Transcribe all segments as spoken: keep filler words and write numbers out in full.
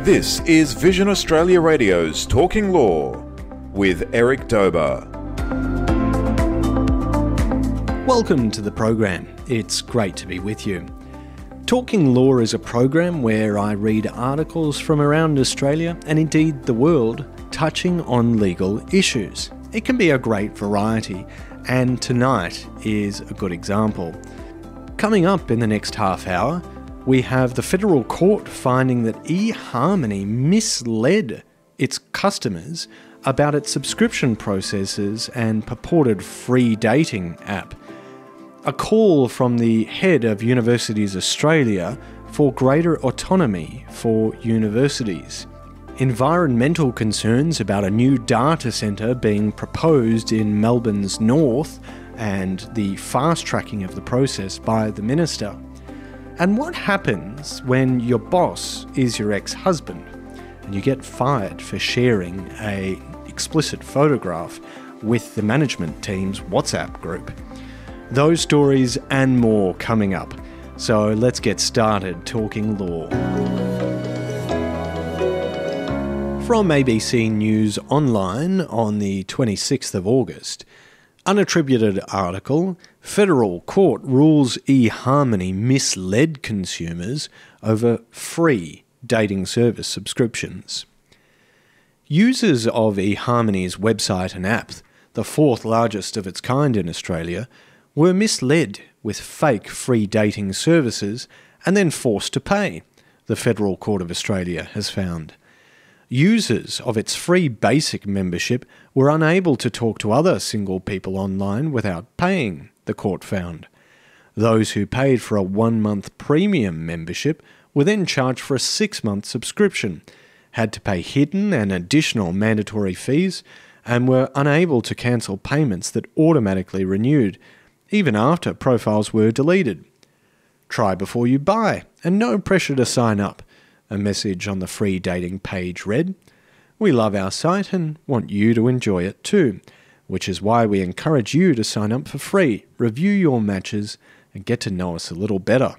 This is Vision Australia Radio's Talking Law with Eric Dober. Welcome to the program. It's great to be with you. Talking Law is a program where I read articles from around Australia and indeed the world touching on legal issues. It can be a great variety, and tonight is a good example. Coming up in the next half hour, we have the federal court finding that eHarmony misled its customers about its subscription processes and purported free dating app. A call from the head of Universities Australia for greater autonomy for universities. Environmental concerns about a new data centre being proposed in Melbourne's north and the fast-tracking of the process by the minister. And what happens when your boss is your ex-husband and you get fired for sharing an explicit photograph with the management team's WhatsApp group? Those stories and more coming up. So let's get started talking law. From A B C News Online on the twenty-sixth of August, unattributed article, Federal Court rules eHarmony misled consumers over free dating service subscriptions. Users of eHarmony's website and app, the fourth largest of its kind in Australia, were misled with fake free dating services and then forced to pay, the Federal Court of Australia has found. Users of its free basic membership were unable to talk to other single people online without paying, the court found. Those who paid for a one-month premium membership were then charged for a six-month subscription, had to pay hidden and additional mandatory fees, and were unable to cancel payments that automatically renewed, even after profiles were deleted. Try before you buy, and no pressure to sign up, a message on the free dating page read. We love our site and want you to enjoy it too, which is why we encourage you to sign up for free, review your matches, and get to know us a little better.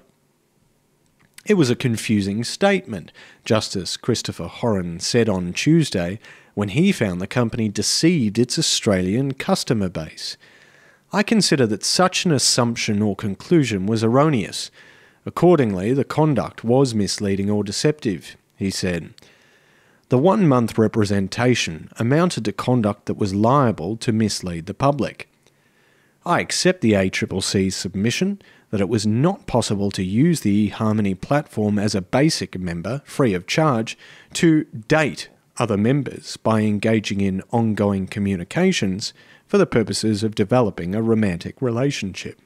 It was a confusing statement, Justice Christopher Horan said on Tuesday when he found the company deceived its Australian customer base. I consider that such an assumption or conclusion was erroneous. Accordingly, the conduct was misleading or deceptive, he said. The one-month representation amounted to conduct that was liable to mislead the public. I accept the A C C C's submission that it was not possible to use the eHarmony platform as a basic member, free of charge, to date other members by engaging in ongoing communications for the purposes of developing a romantic relationship.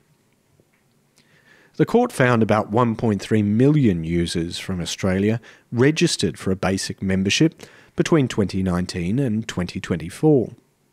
The court found about one point three million users from Australia registered for a basic membership between twenty nineteen and twenty twenty-four.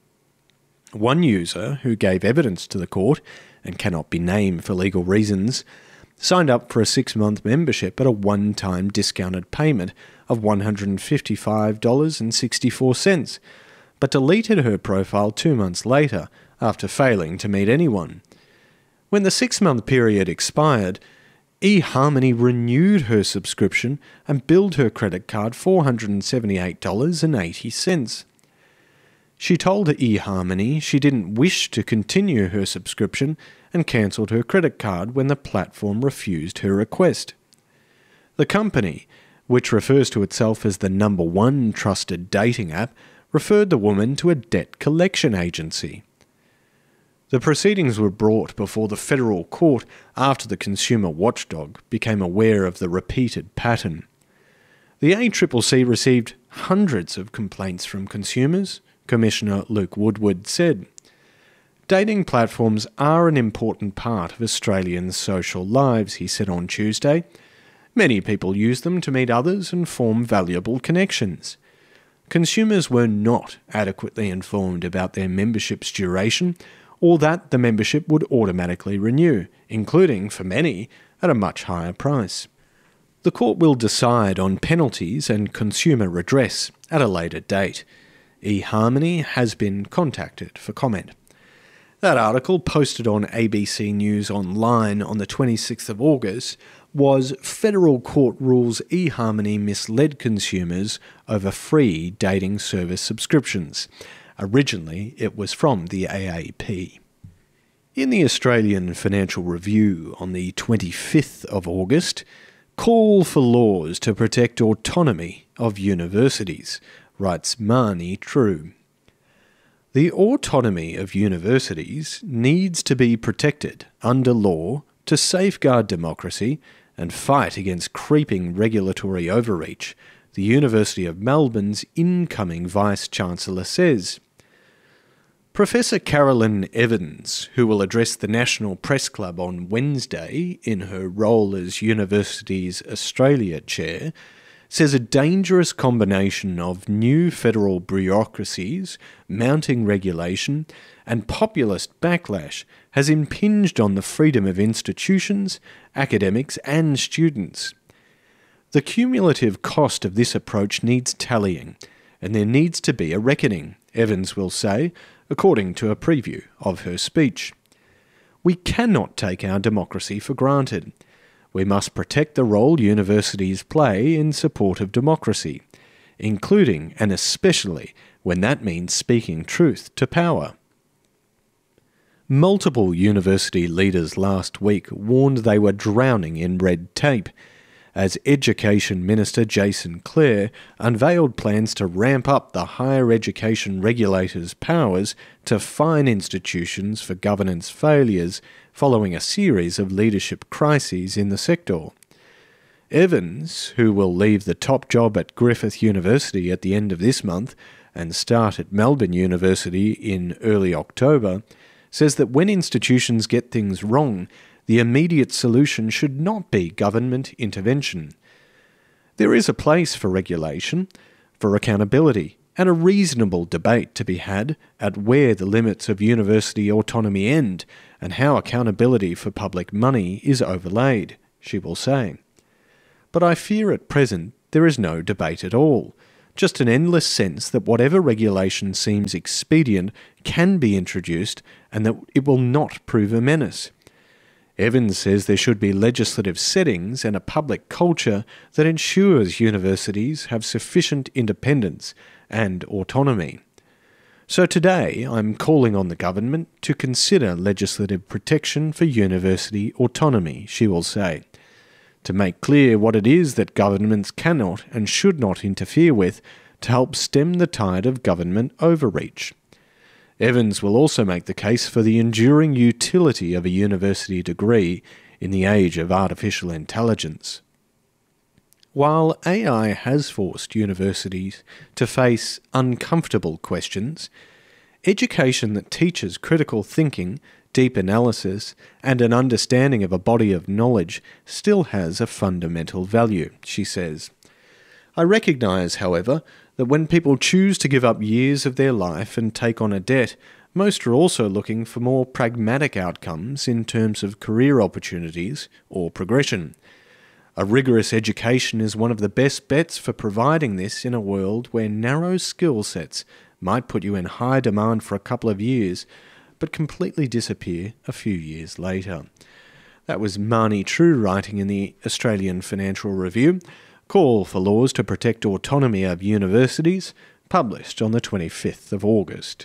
One user, who gave evidence to the court and cannot be named for legal reasons, signed up for a six-month membership at a one-time discounted payment of one hundred fifty-five dollars and sixty-four cents, but deleted her profile two months later after failing to meet anyone. When the six-month period expired, eHarmony renewed her subscription and billed her credit card four hundred seventy-eight dollars and eighty cents. She told eHarmony she didn't wish to continue her subscription and cancelled her credit card when the platform refused her request. The company, which refers to itself as the number one trusted dating app, referred the woman to a debt collection agency. The proceedings were brought before the federal court after the consumer watchdog became aware of the repeated pattern. The A C C C received hundreds of complaints from consumers, Commissioner Luke Woodward said. Dating platforms are an important part of Australians' social lives, he said on Tuesday. Many people use them to meet others and form valuable connections. Consumers were not adequately informed about their membership's duration or that the membership would automatically renew, including, for many, at a much higher price. The court will decide on penalties and consumer redress at a later date. eHarmony has been contacted for comment. That article, posted on A B C News Online on the twenty-sixth of August, was federal court rules eHarmony misled consumers over free dating service subscriptions. Originally, it was from the A A P. In the Australian Financial Review on the twenty-fifth of August, call for laws to protect autonomy of universities, writes Marnie True. The autonomy of universities needs to be protected under law to safeguard democracy and fight against creeping regulatory overreach, the University of Melbourne's incoming Vice-Chancellor says. Professor Carolyn Evans, who will address the National Press Club on Wednesday in her role as Universities Australia Chair, says a dangerous combination of new federal bureaucracies, mounting regulation, and populist backlash has impinged on the freedom of institutions, academics, and students. The cumulative cost of this approach needs tallying, and there needs to be a reckoning, Evans will say, according to a preview of her speech. We cannot take our democracy for granted. We must protect the role universities play in support of democracy, including and especially when that means speaking truth to power. Multiple university leaders last week warned they were drowning in red tape, as Education Minister Jason Clare unveiled plans to ramp up the higher education regulators' powers to fine institutions for governance failures following a series of leadership crises in the sector. Evans, who will leave the top job at Griffith University at the end of this month and start at Melbourne University in early October, says that when institutions get things wrong, the immediate solution should not be government intervention. There is a place for regulation, for accountability, and a reasonable debate to be had at where the limits of university autonomy end and how accountability for public money is overlaid, she will say. But I fear at present there is no debate at all, just an endless sense that whatever regulation seems expedient can be introduced and that it will not prove a menace. Evans says there should be legislative settings and a public culture that ensures universities have sufficient independence and autonomy. So today I'm calling on the government to consider legislative protection for university autonomy, she will say, to make clear what it is that governments cannot and should not interfere with to help stem the tide of government overreach. Evans will also make the case for the enduring utility of a university degree in the age of artificial intelligence. While A I has forced universities to face uncomfortable questions, education that teaches critical thinking, deep analysis, and an understanding of a body of knowledge still has a fundamental value, she says. I recognise, however, that when people choose to give up years of their life and take on a debt, most are also looking for more pragmatic outcomes in terms of career opportunities or progression. A rigorous education is one of the best bets for providing this in a world where narrow skill sets might put you in high demand for a couple of years, but completely disappear a few years later. That was Marnie True writing in the Australian Financial Review, Call for Laws to Protect Autonomy of Universities, published on the twenty-fifth of August.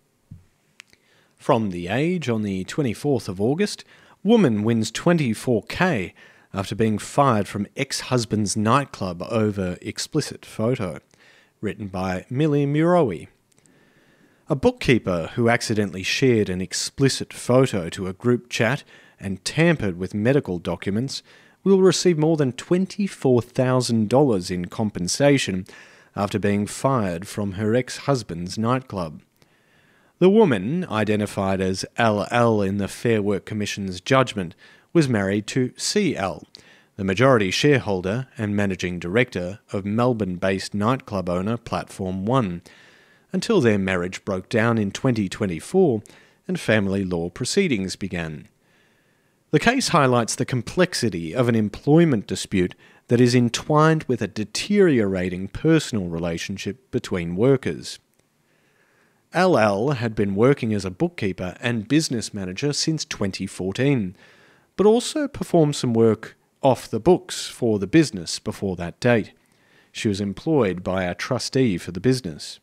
From The Age on the twenty-fourth of August, woman wins twenty-four K after being fired from ex-husband's nightclub over explicit photo. Written by Millie Muroe. A bookkeeper who accidentally shared an explicit photo to a group chat and tampered with medical documents will receive more than twenty-four thousand dollars in compensation after being fired from her ex-husband's nightclub. The woman, identified as L L in the Fair Work Commission's judgment, was married to C L, the majority shareholder and managing director of Melbourne-based nightclub owner Platform One, until their marriage broke down in twenty twenty-four and family law proceedings began. The case highlights the complexity of an employment dispute that is entwined with a deteriorating personal relationship between workers. L L had been working as a bookkeeper and business manager since twenty fourteen, but also performed some work off the books for the business before that date. She was employed by a trustee for the business.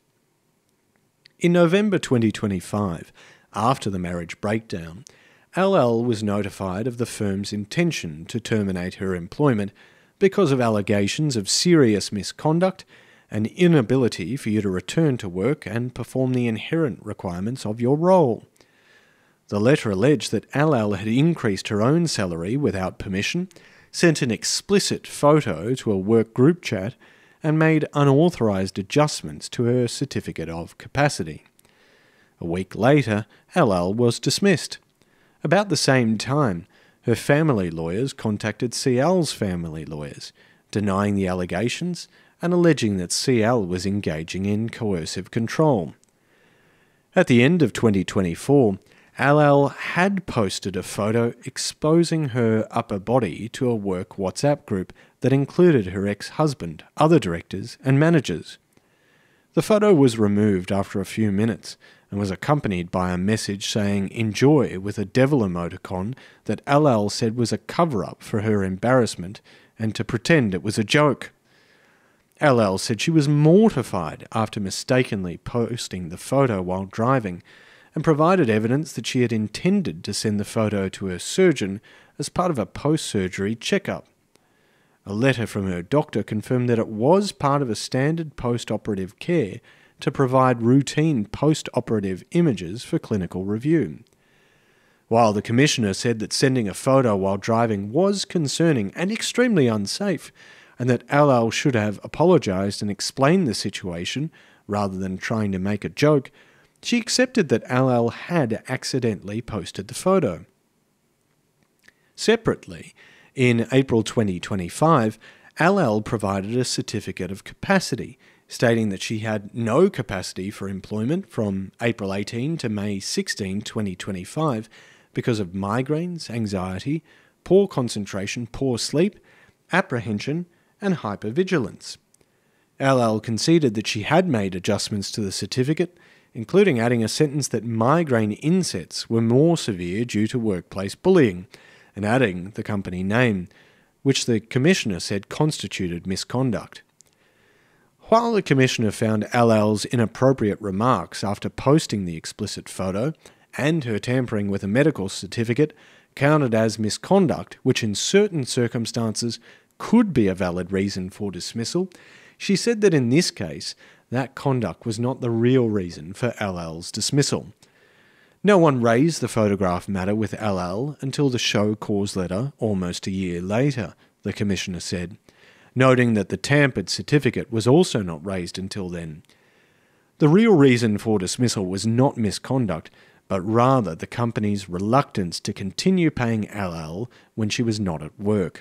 In November twenty twenty-five, after the marriage breakdown, L L was notified of the firm's intention to terminate her employment because of allegations of serious misconduct and inability for you to return to work and perform the inherent requirements of your role. The letter alleged that L L had increased her own salary without permission, sent an explicit photo to a work group chat, and made unauthorised adjustments to her certificate of capacity. A week later, L L was dismissed. About the same time, her family lawyers contacted C L's family lawyers, denying the allegations and alleging that C L was engaging in coercive control. At the end of twenty twenty-four, L L had posted a photo exposing her upper body to a work WhatsApp group that included her ex-husband, other directors, and managers. The photo was removed after a few minutes and was accompanied by a message saying "enjoy" with a devil emoticon that L L said was a cover-up for her embarrassment and to pretend it was a joke. L L said she was mortified after mistakenly posting the photo while driving, and provided evidence that she had intended to send the photo to her surgeon as part of a post-surgery checkup. A letter from her doctor confirmed that it was part of a standard post-operative care to provide routine post-operative images for clinical review. While the Commissioner said that sending a photo while driving was concerning and extremely unsafe, and that L L should have apologised and explained the situation rather than trying to make a joke, she accepted that L L had accidentally posted the photo. Separately, in April twenty twenty-five, L L provided a certificate of capacity, stating that she had no capacity for employment from April eighteenth to May sixteenth, twenty twenty-five because of migraines, anxiety, poor concentration, poor sleep, apprehension, and hypervigilance. L L conceded that she had made adjustments to the certificate, including adding a sentence that migraine insets were more severe due to workplace bullying, and adding the company name, which the Commissioner said constituted misconduct. While the Commissioner found L L's inappropriate remarks after posting the explicit photo and her tampering with a medical certificate counted as misconduct, which in certain circumstances could be a valid reason for dismissal, she said that in this case, that conduct was not the real reason for L L's dismissal. No one raised the photograph matter with L L until the show cause letter almost a year later, the Commissioner said, noting that the tampered certificate was also not raised until then. The real reason for dismissal was not misconduct, but rather the company's reluctance to continue paying L L when she was not at work.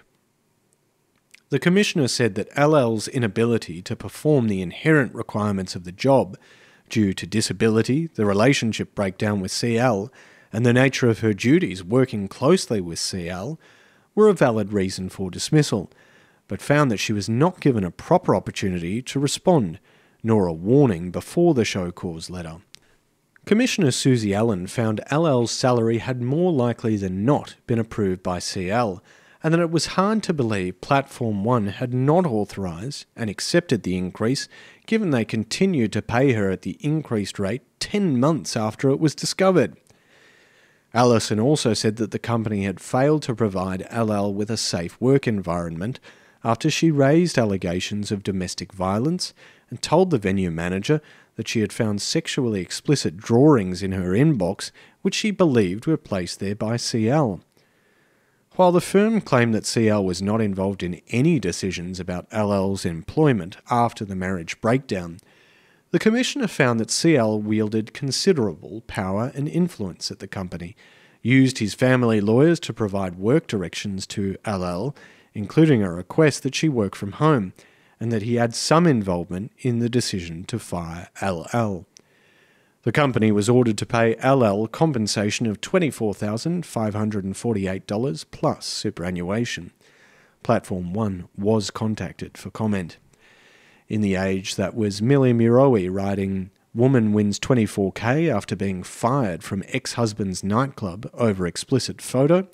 The Commissioner said that L L's inability to perform the inherent requirements of the job, due to disability, the relationship breakdown with C L, and the nature of her duties working closely with C L, were a valid reason for dismissal, but found that she was not given a proper opportunity to respond, nor a warning before the show cause letter. Commissioner Susie Allen found L L's salary had more likely than not been approved by C L, and that it was hard to believe Platform One had not authorised and accepted the increase, given they continued to pay her at the increased rate ten months after it was discovered. Allison also said that the company had failed to provide L L with a safe work environment after she raised allegations of domestic violence and told the venue manager that she had found sexually explicit drawings in her inbox which she believed were placed there by C L. While the firm claimed that C L was not involved in any decisions about L L's employment after the marriage breakdown, the Commissioner found that C L wielded considerable power and influence at the company, used his family lawyers to provide work directions to L L, including a request that she work from home, and that he had some involvement in the decision to fire L L. The company was ordered to pay L L compensation of twenty-four thousand five hundred forty-eight dollars plus superannuation. Platform One was contacted for comment. In the Age, that was Millie Mirowi writing, "Woman wins twenty-four thousand after being fired from ex-husband's nightclub over explicit photo,"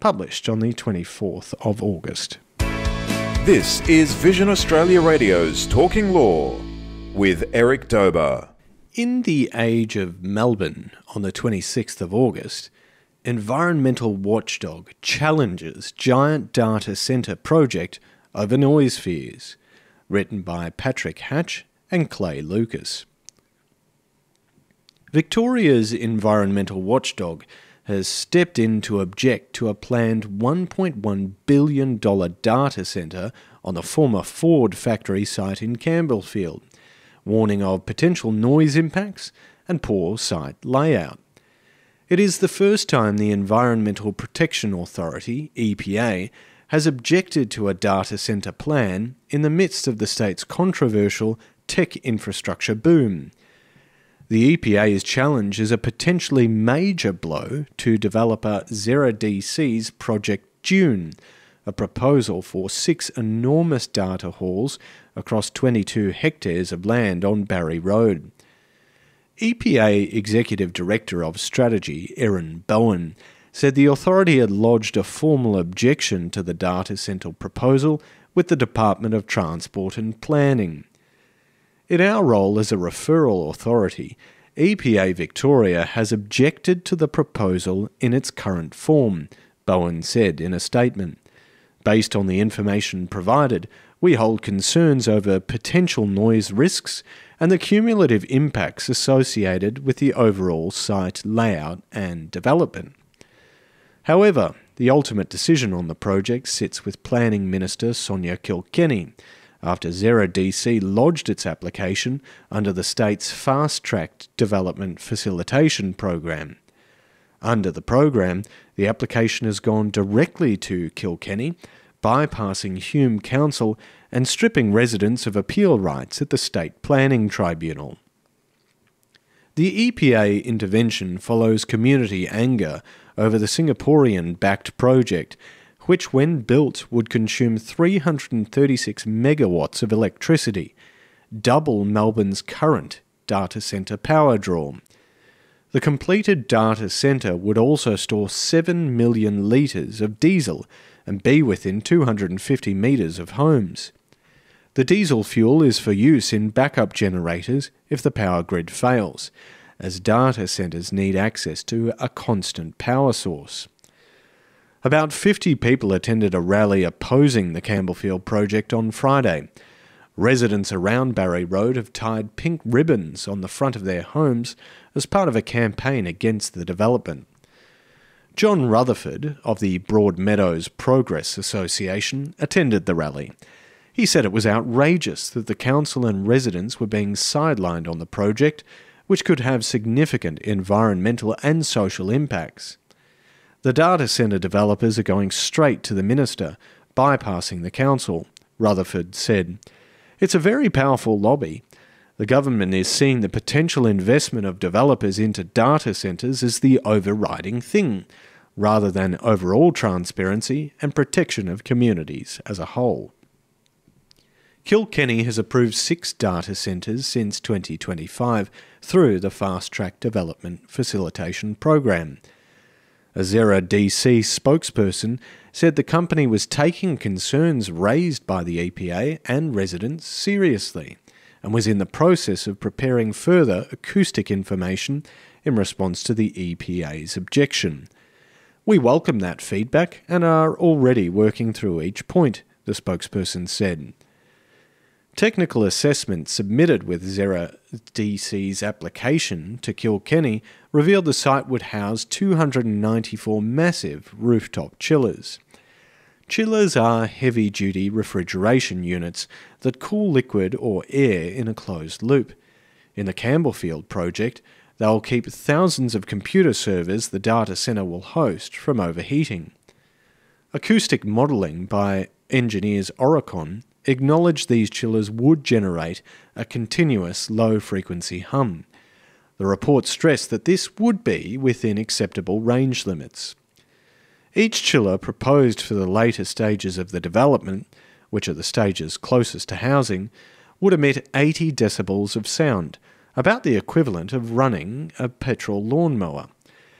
published on the twenty-fourth of August. This is Vision Australia Radio's Talking Law with Eric Dober. In the Age of Melbourne on the twenty-sixth of August, environmental watchdog challenges giant data centre project over noise fears, written by Patrick Hatch and Clay Lucas. Victoria's environmental watchdog has stepped in to object to a planned one point one billion dollars data centre on the former Ford factory site in Campbellfield, warning of potential noise impacts and poor site layout. It is the first time the Environmental Protection Authority, E P A, has objected to a data centre plan in the midst of the state's controversial tech infrastructure boom. The E P A's challenge is a potentially major blow to developer Zero D C's Project Dune, a proposal for six enormous data halls across twenty-two hectares of land on Barry Road. E P A Executive Director of Strategy, Erin Bowen, said the authority had lodged a formal objection to the data centre proposal with the Department of Transport and Planning. In our role as a referral authority, E P A Victoria has objected to the proposal in its current form, Bowen said in a statement. Based on the information provided, we hold concerns over potential noise risks and the cumulative impacts associated with the overall site layout and development. However, the ultimate decision on the project sits with Planning Minister Sonia Kilkenny, after Zero D C lodged its application under the state's Fast-Tracked Development Facilitation Program. Under the program, the application has gone directly to Kilkenny, bypassing Hume Council and stripping residents of appeal rights at the State Planning Tribunal. The E P A intervention follows community anger over the Singaporean-backed project, which when built would consume three hundred thirty-six megawatts of electricity, double Melbourne's current data centre power draw. The completed data centre would also store seven million litres of diesel and be within two hundred fifty metres of homes. The diesel fuel is for use in backup generators if the power grid fails, as data centres need access to a constant power source. About fifty people attended a rally opposing the Campbellfield project on Friday. Residents around Barry Road have tied pink ribbons on the front of their homes as part of a campaign against the development. John Rutherford of the Broadmeadows Progress Association attended the rally. He said it was outrageous that the council and residents were being sidelined on the project, which could have significant environmental and social impacts. The data centre developers are going straight to the minister, bypassing the council, Rutherford said. It's a very powerful lobby. The government is seeing the potential investment of developers into data centres as the overriding thing, rather than overall transparency and protection of communities as a whole. Kilkenny has approved six data centres since twenty twenty-five through the Fast-Track Development Facilitation Program. A Zero D C spokesperson said the company was taking concerns raised by the E P A and residents seriously and was in the process of preparing further acoustic information in response to the E P A's objection. We welcome that feedback and are already working through each point, the spokesperson said. Technical assessment submitted with Zero D C's application to Kilkenny revealed the site would house two hundred ninety-four massive rooftop chillers. Chillers are heavy-duty refrigeration units that cool liquid or air in a closed loop. In the Campbellfield project, they'll keep thousands of computer servers the data centre will host from overheating. Acoustic modelling by engineers Oricon acknowledged these chillers would generate a continuous low-frequency hum. The report stressed that this would be within acceptable range limits. Each chiller proposed for the later stages of the development, which are the stages closest to housing, would emit eighty decibels of sound, about the equivalent of running a petrol lawnmower.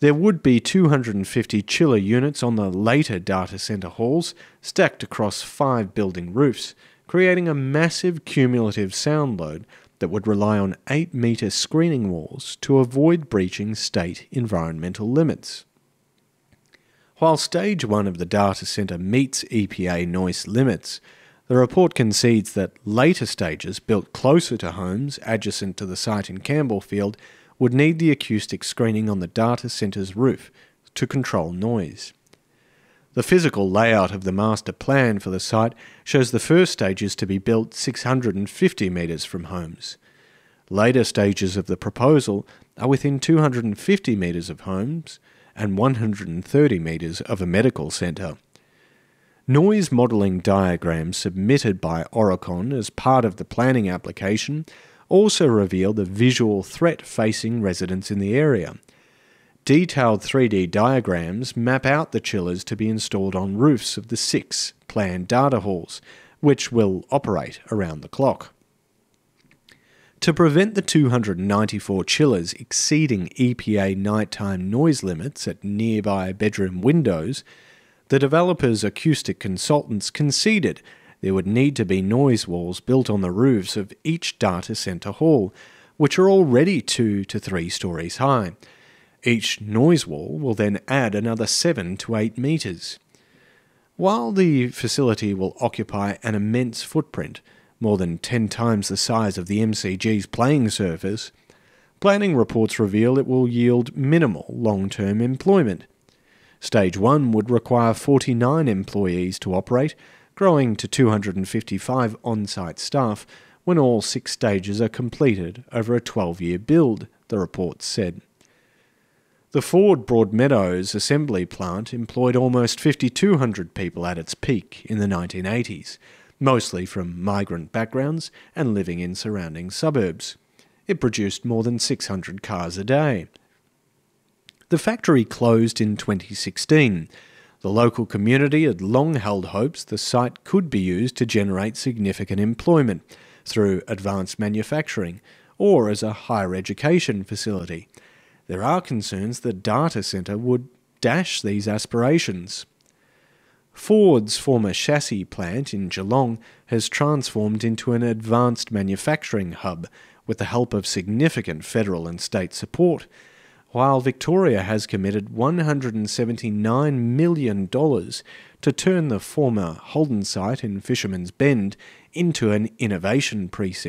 There would be two hundred fifty chiller units on the later data centre halls, stacked across five building roofs, creating a massive cumulative sound load that would rely on eight metre screening walls to avoid breaching state environmental limits. While Stage one of the data centre meets E P A noise limits, the report concedes that later stages built closer to homes adjacent to the site in Campbellfield would need the acoustic screening on the data centre's roof to control noise. The physical layout of the master plan for the site shows the first stages to be built six hundred fifty metres from homes. Later stages of the proposal are within two hundred fifty metres of homes and one hundred thirty metres of a medical centre. Noise modelling diagrams submitted by Aurecon as part of the planning application also reveal the visual threat facing residents in the area. Detailed three D diagrams map out the chillers to be installed on roofs of the six planned data halls, which will operate around the clock. To prevent the two hundred ninety-four chillers exceeding E P A nighttime noise limits at nearby bedroom windows, the developer's acoustic consultants conceded there would need to be noise walls built on the roofs of each data centre hall, which are already two to three stories high. Each noise wall will then add another seven to eight metres. While the facility will occupy an immense footprint, more than ten times the size of the M C G's playing surface, planning reports reveal it will yield minimal long-term employment. Stage one would require forty-nine employees to operate, growing to two hundred fifty-five on-site staff when all six stages are completed over a twelve-year build, the report said. The Ford Broadmeadows assembly plant employed almost five thousand two hundred people at its peak in the nineteen eighties, mostly from migrant backgrounds and living in surrounding suburbs. It produced more than six hundred cars a day. The factory closed in twenty sixteen. The local community had long held hopes the site could be used to generate significant employment through advanced manufacturing or as a higher education facility. There are concerns the data centre would dash these aspirations. Ford's former chassis plant in Geelong has transformed into an advanced manufacturing hub with the help of significant federal and state support, while Victoria has committed one hundred seventy-nine million dollars to turn the former Holden site in Fisherman's Bend into an innovation precinct.